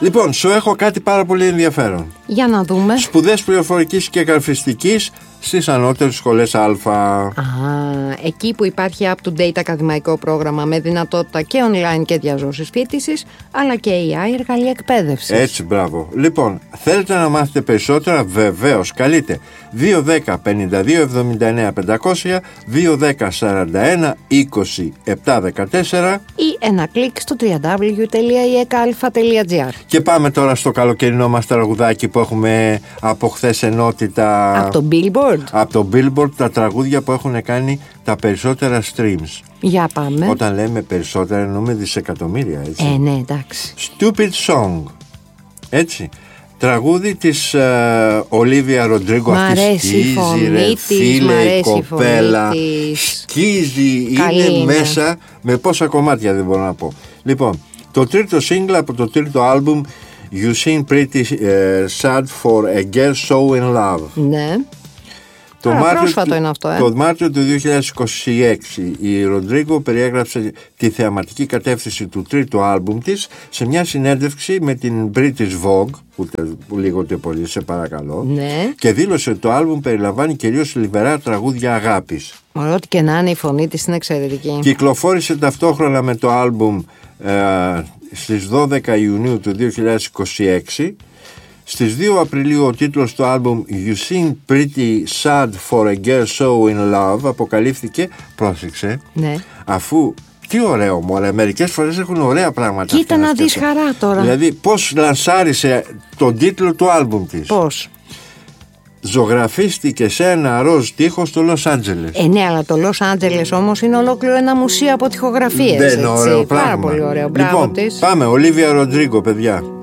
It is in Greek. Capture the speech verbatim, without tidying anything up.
Λοιπόν, σου έχω κάτι πάρα πολύ ενδιαφέρον. Για να δούμε. Σπουδές πληροφορικής και γραφιστικής στις ανώτερες σχολές Α. Α, εκεί που υπάρχει up-to-date ακαδημαϊκό πρόγραμμα με δυνατότητα και online και διαζώσεις φοιτησης, αλλά και έι άι εργαλεία εκπαίδευσης. Έτσι, μπράβο. Λοιπόν, θέλετε να μάθετε περισσότερα? Βεβαίως, καλείτε δύο δέκα πενήντα δύο εβδομήντα εννέα πεντακόσια, δύο δέκα σαράντα ένα είκοσι επτά δεκατέσσερα ή ένα κλικ στο double-u double-u double-u τελεία ι εκ αλφα τελεία τζι άρ. Και πάμε τώρα στο καλοκαιρινό μας τραγουδάκι που έχουμε από χθες ενότητα. Από το Billboard. Από το Billboard, τα τραγούδια που έχουν κάνει τα περισσότερα streams. Για πάμε. Όταν λέμε περισσότερα εννοούμε δισεκατομμύρια, έτσι. Ε, ναι, εντάξει. Stupid Song. Έτσι. Τραγούδι της Ολίβια Ροντρίγκο. Μ' αρέσει η φωνή της, μ' αρέσει η φωνή της. Σκίζει, είναι, είναι μέσα με πόσα κομμάτια, δεν μπορώ να πω. Λοιπόν, το τρίτο single από το τρίτο άλμπουμ You Seem Pretty uh, Sad for a Girl So In Love. Ναι. Το Άρα, Μάρτιο, πρόσφατο είναι αυτό, ε. το Μάρτιο του δύο χιλιάδες είκοσι έξι η Ροντρίγκο περιέγραψε τη θεαματική κατεύθυνση του τρίτου άλμπουμ της σε μια συνέντευξη με την British Vogue, που, που λίγοτε πολύ σε παρακαλώ, ναι. Και δήλωσε ότι το άλμπουμ περιλαμβάνει κυρίως λιβερά τραγούδια αγάπης. Μωρό, ό,τι και να είναι, η φωνή της είναι εξαιρετική. Κυκλοφόρησε ταυτόχρονα με το άλμπουμ ε, στις δώδεκα Ιουνίου του δύο χιλιάδες είκοσι έξι. Στις δύο Απριλίου ο τίτλος του άλμπουμ You Seem Pretty Sad for a Girl So In Love αποκαλύφθηκε, πρόσεξε, ναι. Αφού, τι ωραίο μωρέ, μερικές φορές έχουν ωραία πράγματα. Κοίτα να δεις χαρά τώρα. Δηλαδή πώς λανσάρισε τον τίτλο του άλμπουμ της. Πώς? Ζωγραφίστηκε σε ένα ροζ τείχο στο Λος Άντζελες. Ε, ναι, αλλά το Λος Άντζελες όμως είναι ολόκληρο ένα μουσείο από τοιχογραφίες. Δεν είναι ωραίο πράγμα. Πάρα πολύ ωραίο. Μπράβο Λοιπόν, της. πάμε, Ολίβια Ροντρίγκο, παιδιά.